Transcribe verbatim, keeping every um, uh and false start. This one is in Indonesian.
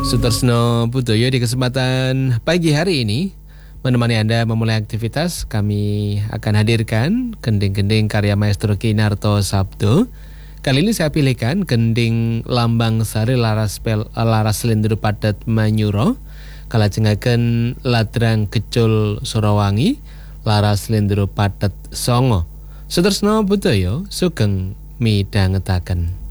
Sutersno Budoyo di kesempatan pagi hari ini menemani Anda memulai aktivitas. Kami akan hadirkan gending-gending karya Maestro Kinarto Sabdo. Kali ini saya pilihkan gending Lambang Sari Laras, pel, Laras Lendru Padat Manyuro, kalajengaken Ladrang Kecul Surawangi Laras Lendru Padat Songo. Sutersno Budoyo sugeng midhangetaken.